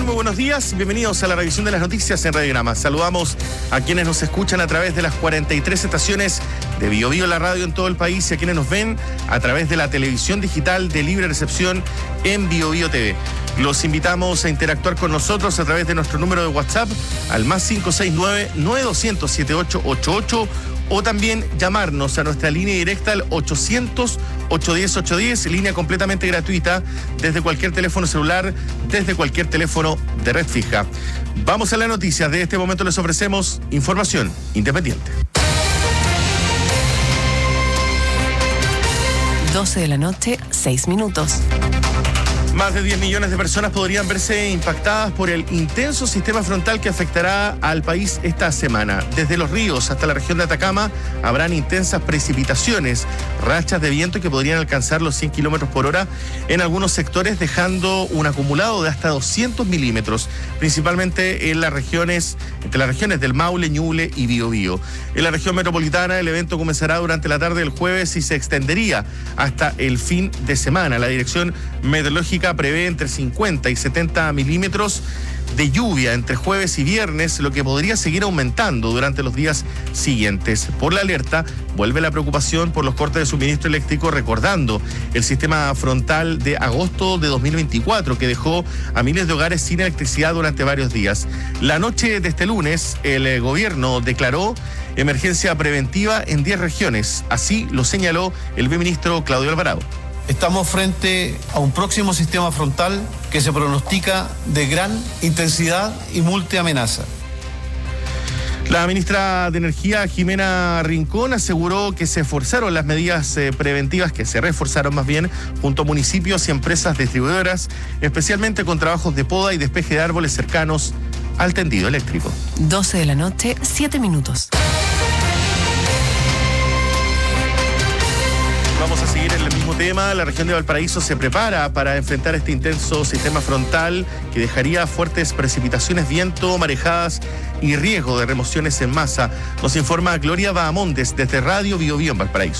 están? Muy buenos días. Bienvenidos a la revisión de las noticias en Radiograma. Saludamos a quienes nos escuchan a través de las 43 estaciones de Bio Bio, la radio en todo el país, y a quienes nos ven a través de la televisión digital de libre recepción en Bio Bio TV. Los invitamos a interactuar con nosotros a través de nuestro número de WhatsApp al más 569-9200-7888 o también llamarnos a nuestra línea directa al 800-810-810, línea completamente gratuita desde cualquier teléfono celular, desde cualquier teléfono de red fija. Vamos a las noticias. De este momento les ofrecemos información independiente. 12 de la noche, 6 minutos. Más de 10 millones de personas podrían verse impactadas por el intenso sistema frontal que afectará al país esta semana. Desde los ríos hasta la región de Atacama habrán intensas precipitaciones, rachas de viento que podrían alcanzar los 100 kilómetros por hora en algunos sectores, dejando un acumulado de hasta 200 milímetros, principalmente en las regiones, entre las regiones del Maule, Ñuble y Biobío. En la región metropolitana, el evento comenzará durante la tarde del jueves y se extendería hasta el fin de semana. La Dirección Meteorológica prevé entre 50 y 70 milímetros de lluvia entre jueves y viernes, lo que podría seguir aumentando durante los días siguientes. Por la alerta, vuelve la preocupación por los cortes de suministro eléctrico, recordando el sistema frontal de agosto de 2024, que dejó a miles de hogares sin electricidad durante varios días. La noche de este lunes, el gobierno declaró emergencia preventiva en 10 regiones. Así lo señaló el viceministro Claudio Alvarado. Estamos frente a un próximo sistema frontal que se pronostica de gran intensidad y multiamenaza. La ministra de Energía, Jimena Rincón, aseguró que se reforzaron las medidas preventivas, junto a municipios y empresas distribuidoras, especialmente con trabajos de poda y despeje de árboles cercanos al tendido eléctrico. 12 de la noche, 7 minutos. Vamos a seguir en el mismo tema. La región de Valparaíso se prepara para enfrentar este intenso sistema frontal que dejaría fuertes precipitaciones, viento, marejadas y riesgo de remociones en masa. Nos informa Gloria Bahamondes desde Radio Bio Bio en Valparaíso.